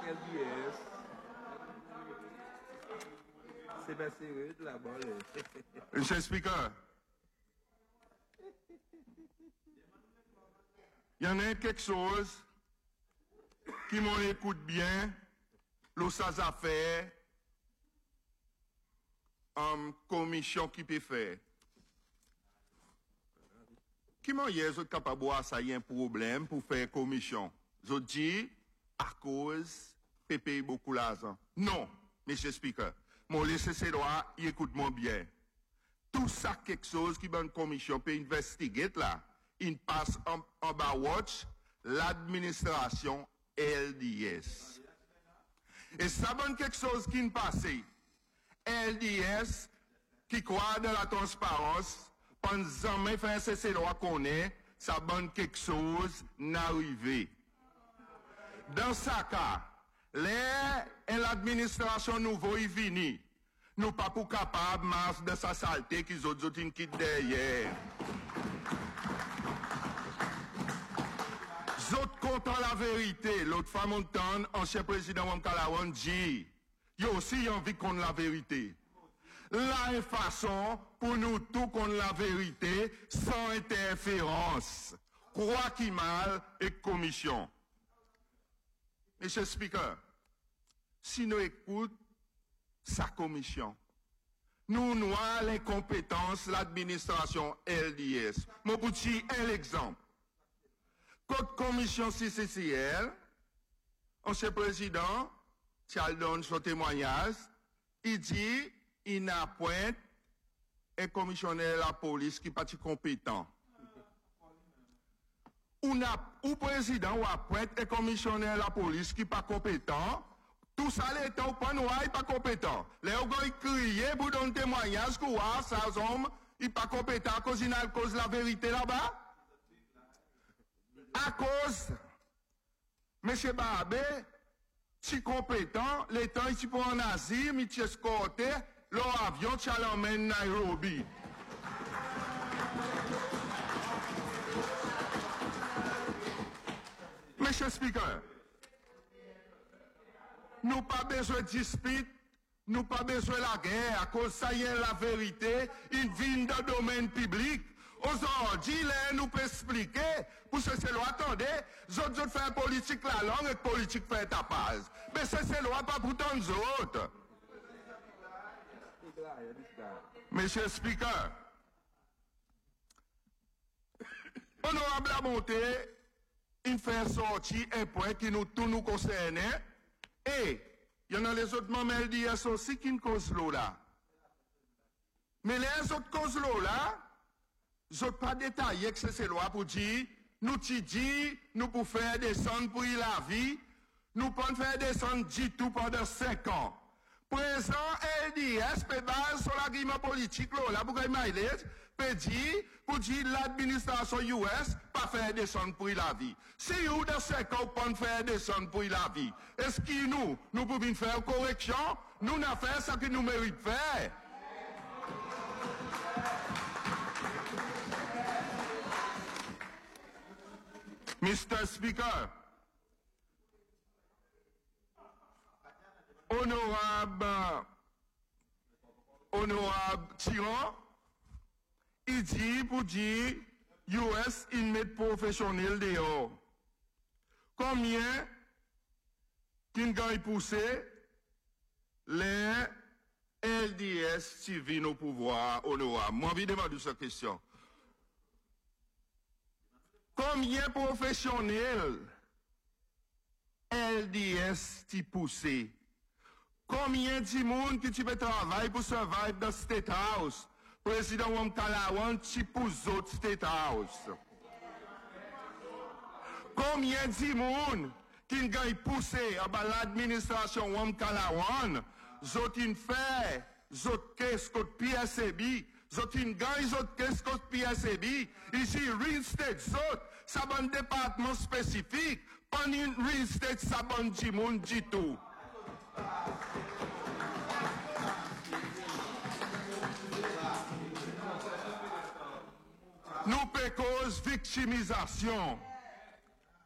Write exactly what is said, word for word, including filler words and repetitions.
L D S. C'est pas sérieux de la balle. Monsieur le Speaker, il y en a quelque chose qui m'en écoute bien, l'eau ça a fait, en commission qui peut faire. Qui m'en y est capable de ça y a un problème pour faire commission? Je dis, à cause, P P beaucoup l'argent. Non, monsieur le Speaker. Mon laissez ces droits, il écoute-moi bien. Tout ça, quelque chose qui va une commission peut investiguer là, il passe en, en bas watch l'administration L D S. Et ça va quelque chose qui ne passe. L D S qui croit dans la transparence, pendant jamais faire ces droits qu'on est, ça va quelque chose n'arriver. Dans ce cas, l'administration nouveau est venue. Nous pas pour capable masse de sa saleté qu'ils ont dit qui derrière. Zot content la vérité. L'autre fois montagne, ancien président Wamkalawan dit, il y a aussi envie qu'on la vérité. La façon pour nous tout qu'on la vérité sans interférence. Quoi qui mal et commission. Monsieur le Speaker, si nous écoutons sa commission, nous nous avons l'incompétence l'administration L D S. Mon petit, un exemple. Code commission C C C L, ancien président, Charles donne son témoignage, il dit, il n'a point un commissionnaire de la police qui n'est pas compétent. Ou, ou président ou apprête un commissionnaire de la police qui n'est pas compétent, tout ça, l'État ou pas, nous, il n'est pas compétent. Les gens qui crient pour donner un témoignage que ça, homme, il n'est pas compétent à cause il a cause la vérité là-bas. À cause, M. Barbe, si compétent, l'État ici pour en Asie, il est escorté, leur avion, tu l'emmène Nairobi. Monsieur le Speaker, nous pas besoin de dispute, nous pas besoin de la guerre, à cause ça y est la vérité, il vient dans le domaine public. Aujourd'hui, nous peut expliquer, pour ce c'est loi, attendez, autres autres faire politique la langue et politique faire tapage. Mais c'est c'est loi pas pour tant d'autres. Monsieur le Speaker, honorable la montée, il fait sortir un point qui nous, tout nous concerne. Et, il y en a les autres membres L D S aussi qui ne causent l'eau là. Mais les autres causes l'eau là, je ne vais pas détailler que c'est ces lois pour dire, nous t'y dit, nous pour faire descendre pour y la vie, nous pouvons faire descendre du tout pendant cinq ans. Présent L D S peut base sur l'agrément politique là, pour que mileage peut dire, pour dire l'administration U S pas faire descendre pour la vie. Si nous dans cinq ans on faire descendre pour la vie, est-ce que nous, nous pouvons faire correction? Nous n'avons fait ce que nous méritons faire. Mister Speaker, honorable, honorable Tyran, il dit pour dire U S il met professionnel dehors. Combien qui gagne poussé les L D S qui viennent au pouvoir, honorable? Moi, je demande cette question. Combien de professionnels L D S qui poussé? Combien de monde qui tu peux travailler pour survivre dans State House? Président Wamkalawan qui pousse autres State House. Combien de monde qui gagne poussé à l'administration Wamkalawan? Zot in fait, zot qu'est-ce que P S B? Zot in gagne, zot qu'est-ce que P S B? Ici, real estate, zot, ça bon département spécifique. Pas une real estate, ça bon du monde du tout. Nous pécons victimisation.